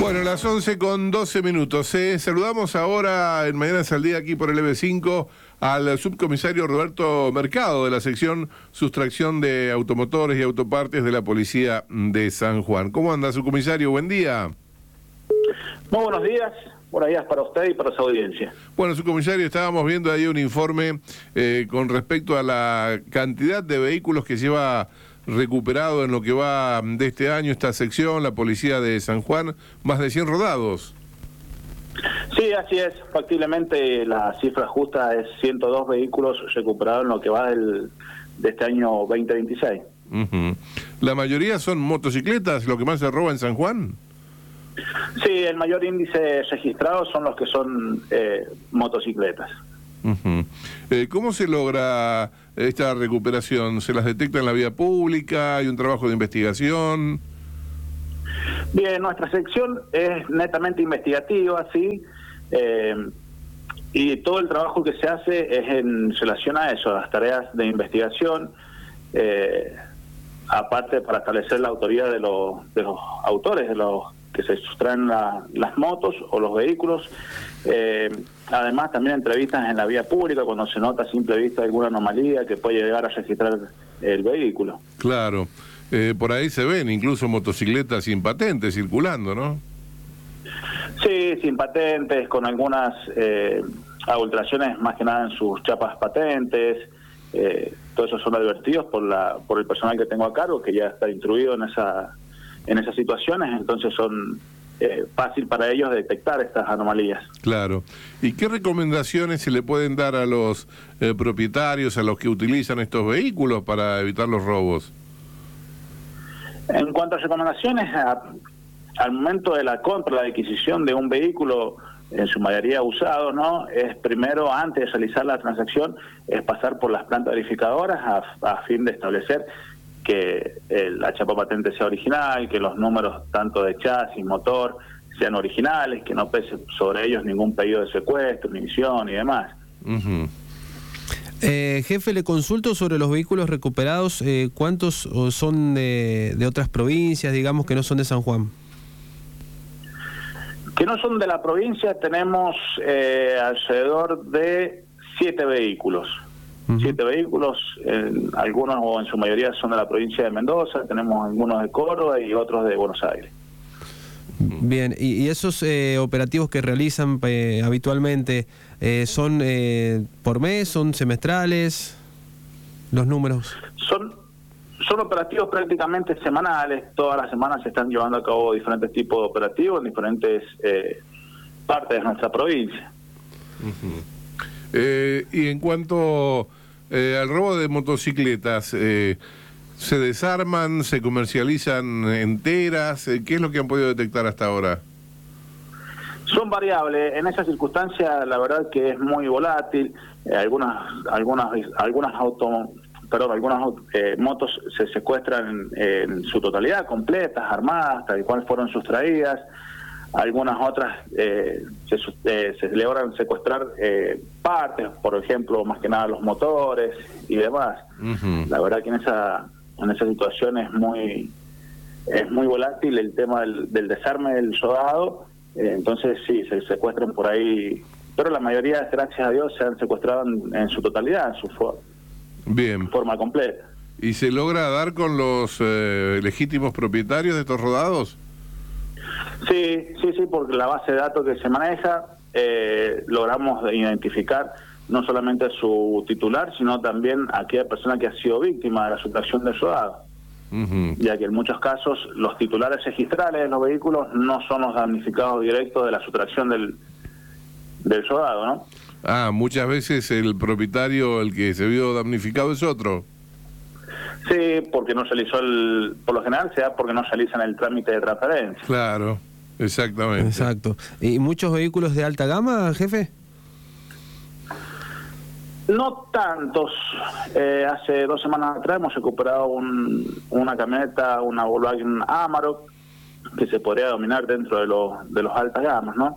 Bueno, las 11:12. Saludamos ahora en Mañanas al Día aquí por el EB5 al subcomisario Roberto Mercado de la sección Sustracción de Automotores y Autopartes de la Policía de San Juan. ¿Cómo anda, subcomisario? Buen día. Muy buenos días. Buenos días para usted y para su audiencia. Bueno, subcomisario, estábamos viendo ahí un informe con respecto a la cantidad de vehículos que lleva recuperado en lo que va de este año esta sección, la Policía de San Juan, más de 100 rodados. Sí, así es. Factiblemente la cifra justa es 102 vehículos recuperados en lo que va de este año 2026. ¿La mayoría son motocicletas, lo que más se roba en San Juan? Sí, el mayor índice registrado son los que son motocicletas. ¿Cómo se logra esta recuperación? ¿Se las detecta en la vía pública? ¿Hay un trabajo de investigación? Bien, nuestra sección es netamente investigativa, sí, y todo el trabajo que se hace es en relación a eso, a las tareas de investigación, aparte para establecer la autoría de los autores, de los que se sustraen las motos o los vehículos. Además, también entrevistas en la vía pública cuando se nota a simple vista alguna anomalía que puede llegar a registrar el vehículo. Claro. Por ahí se ven incluso motocicletas sin patentes circulando, ¿no? Sí, sin patentes, con algunas adulteraciones más que nada en sus chapas patentes. Todos esos son advertidos por el personal que tengo a cargo, que ya está instruido en esas situaciones, entonces son fácil para ellos detectar estas anomalías. Claro. ¿Y qué recomendaciones se le pueden dar a los propietarios, a los que utilizan estos vehículos para evitar los robos? En cuanto a recomendaciones, al momento de la compra, la adquisición de un vehículo, en su mayoría usado, ¿no? Es primero, antes de realizar la transacción, es pasar por las plantas verificadoras a fin de establecer que la chapa patente sea original, que los números tanto de chasis, motor, sean originales, que no pese sobre ellos ningún pedido de secuestro, ni emisión y demás. Jefe, le consulto sobre los vehículos recuperados, ¿cuántos son de otras provincias, digamos, que no son de San Juan? Que no son de la provincia, tenemos alrededor de 7 vehículos. 7 vehículos, algunos o en su mayoría son de la provincia de Mendoza, tenemos algunos de Córdoba y otros de Buenos Aires. Bien, y esos operativos que realizan habitualmente, ¿son por mes, son semestrales, los números? Son operativos prácticamente semanales, todas las semanas se están llevando a cabo diferentes tipos de operativos en diferentes partes de nuestra provincia. Y en cuanto al robo de motocicletas, ¿se desarman, se comercializan enteras? ¿Qué es lo que han podido detectar hasta ahora? Son variables. En esa circunstancia, la verdad que es muy volátil. Algunas motos se secuestran en su totalidad, completas, armadas, tal cual fueron sustraídas. Algunas otras se logran secuestrar partes, por ejemplo, más que nada los motores y demás. La verdad que en esa situación es muy volátil el tema del desarme del soldado. Entonces sí, se secuestran por ahí, pero la mayoría, gracias a Dios, se han secuestrado en su totalidad, en su forma completa. ¿Y se logra dar con los legítimos propietarios de estos rodados? Sí, porque la base de datos que se maneja, logramos identificar no solamente a su titular, sino también a aquella persona que ha sido víctima de la sustracción del rodado. Ya que en muchos casos los titulares registrales de los vehículos no son los damnificados directos de la sustracción del rodado, ¿no? Muchas veces el propietario, el que se vio damnificado, es otro. Sí, porque no realizó por lo general se da porque no realizan el trámite de transferencia. Claro, exactamente. Exacto. ¿Y muchos vehículos de alta gama, jefe? No tantos. Hace 2 semanas atrás hemos recuperado una camioneta, una Volkswagen Amarok, que se podría dominar dentro de los altas gamas, ¿no?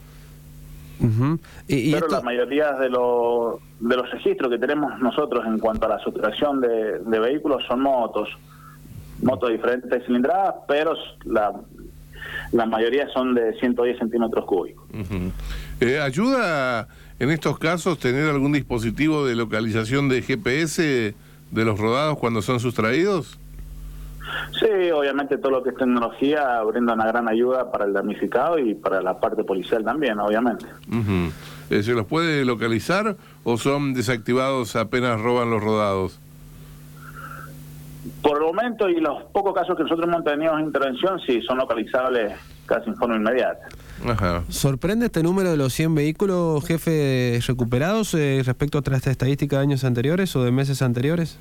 Pero la mayoría de los registros que tenemos nosotros en cuanto a la sustracción de vehículos son motos de diferentes cilindradas, pero la mayoría son de 110 centímetros cúbicos. ¿Ayuda en estos casos tener algún dispositivo de localización de GPS de los rodados cuando son sustraídos? Sí, obviamente todo lo que es tecnología brinda una gran ayuda para el damnificado y para la parte policial también, obviamente. ¿Se los puede localizar o son desactivados apenas roban los rodados? Por el momento y los pocos casos que nosotros hemos tenido en intervención, sí, son localizables casi en forma inmediata. Ajá. ¿Sorprende este número de los 100 vehículos, jefe, recuperados respecto a esta estadística de años anteriores o de meses anteriores?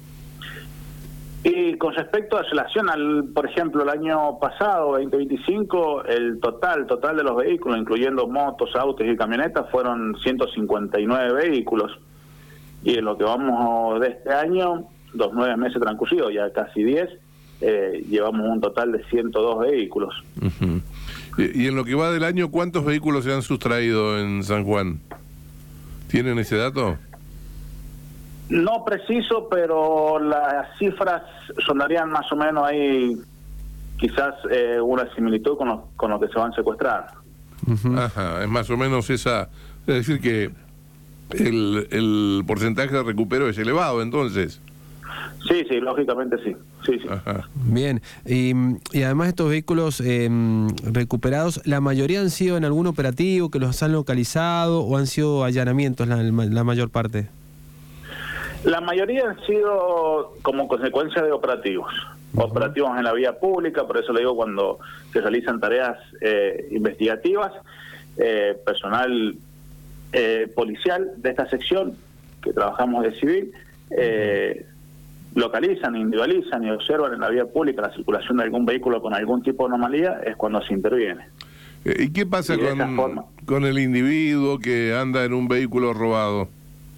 Y con respecto a relación al, por ejemplo, el año pasado, 2025, el total de los vehículos, incluyendo motos, autos y camionetas, fueron 159 vehículos. Y en lo que vamos de este año, los 9 meses transcurridos, ya casi 10, llevamos un total de 102 vehículos. Y en lo que va del año, ¿cuántos vehículos se han sustraído en San Juan? ¿Tienen ese dato? No preciso, pero las cifras sonarían más o menos ahí, quizás una similitud con lo que se van a secuestrar. Ajá, es más o menos esa, es decir que el porcentaje de recupero es elevado, entonces. Sí, lógicamente sí. Sí. Ajá. Bien, y además estos vehículos recuperados, ¿la mayoría han sido en algún operativo que los han localizado o han sido allanamientos la mayor parte? La mayoría han sido como consecuencia de operativos. Operativos en la vía pública, por eso le digo cuando se realizan tareas investigativas, personal policial de esta sección, que trabajamos de civil, localizan, individualizan y observan en la vía pública la circulación de algún vehículo con algún tipo de anomalía, es cuando se interviene. ¿Y qué pasa con el individuo que anda en un vehículo robado?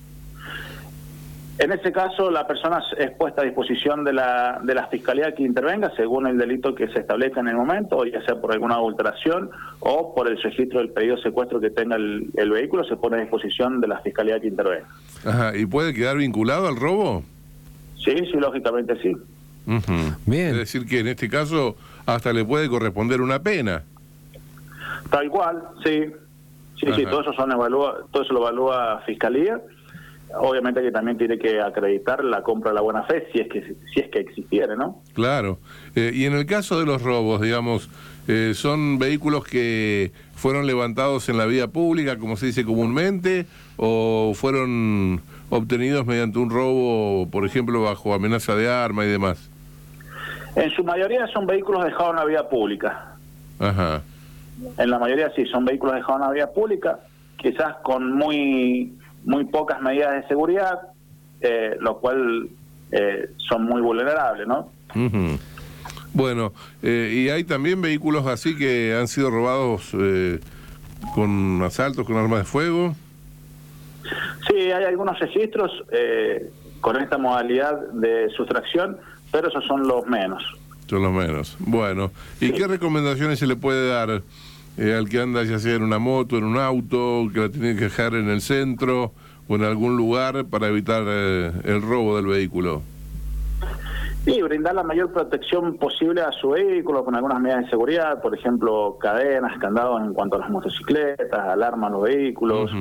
En ese caso, la persona es puesta a disposición de la fiscalía que intervenga según el delito que se establezca en el momento, ya sea por alguna adulteración o por el registro del pedido de secuestro que tenga el vehículo, se pone a disposición de la fiscalía que intervenga. Ajá, ¿y puede quedar vinculado al robo? Sí, lógicamente sí. Bien. Es decir que en este caso hasta le puede corresponder una pena. Tal cual, sí, todo eso lo evalúa fiscalía. Obviamente que también tiene que acreditar la compra de la buena fe, si es que existiera, ¿no? Claro. Y en el caso de los robos, digamos, ¿son vehículos que fueron levantados en la vía pública, como se dice comúnmente, o fueron obtenidos mediante un robo, por ejemplo, bajo amenaza de arma y demás? En su mayoría son vehículos dejados en la vía pública. Ajá. En la mayoría sí, son vehículos dejados en la vía pública, quizás con muy pocas medidas de seguridad, lo cual son muy vulnerables, ¿no? Bueno, y hay también vehículos así que han sido robados con asaltos, con armas de fuego. Sí, hay algunos registros con esta modalidad de sustracción, pero esos son los menos. Son los menos. Bueno, ¿y sí, qué recomendaciones se le puede dar al que anda ya sea en una moto, en un auto, que la tiene que dejar en el centro o en algún lugar para evitar el robo del vehículo? Y brindar la mayor protección posible a su vehículo con algunas medidas de seguridad, por ejemplo, cadenas, candados en cuanto a las motocicletas, alarma a los vehículos.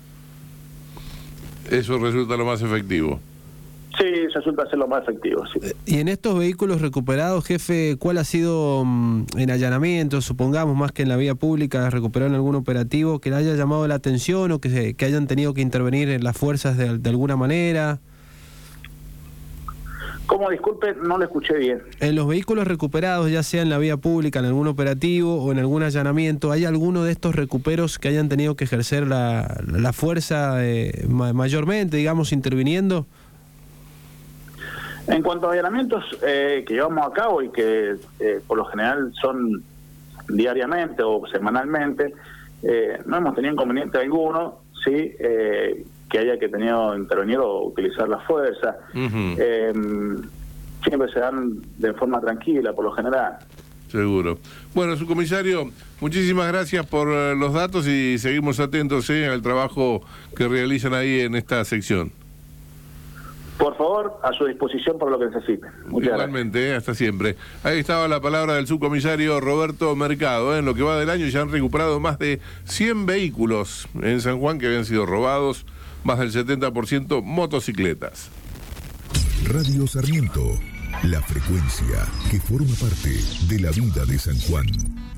Eso resulta lo más efectivo. Sí, resulta ser lo más efectivo, sí. Y en estos vehículos recuperados, jefe, ¿cuál ha sido en allanamiento, supongamos, más que en la vía pública, recuperado en algún operativo, que le haya llamado la atención o que hayan tenido que intervenir en las fuerzas de alguna manera? ¿Cómo? Disculpe, no lo escuché bien. En los vehículos recuperados, ya sea en la vía pública, en algún operativo o en algún allanamiento, ¿hay alguno de estos recuperos que hayan tenido que ejercer la fuerza mayormente, digamos, interviniendo? En cuanto a allanamientos que llevamos a cabo y que por lo general son diariamente o semanalmente, no hemos tenido inconveniente alguno, sí, que haya que tenido intervenir o utilizar la fuerza. Siempre se dan de forma tranquila, por lo general. Seguro. Bueno, subcomisario, muchísimas gracias por los datos y seguimos atentos al trabajo que realizan ahí en esta sección. Por favor, a su disposición por lo que necesiten. Muchas Igualmente, hasta siempre. Ahí estaba la palabra del subcomisario Roberto Mercado. En lo que va del año ya han recuperado más de 100 vehículos en San Juan que habían sido robados, más del 70% motocicletas. Radio Sarmiento, la frecuencia que forma parte de la vida de San Juan.